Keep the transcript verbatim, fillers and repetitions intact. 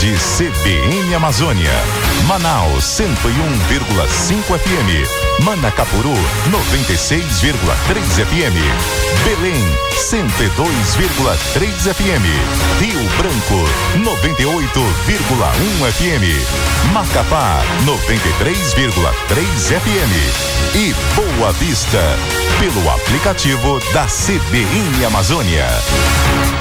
Rede C B N Amazônia. Manaus cento e um vírgula cinco F M. Manacapuru noventa e seis vírgula três F M. Belém cento e dois vírgula três F M. Rio Branco noventa e oito vírgula um F M. Macapá noventa e três vírgula três F M. E Boa Vista pelo aplicativo da C B N Amazônia.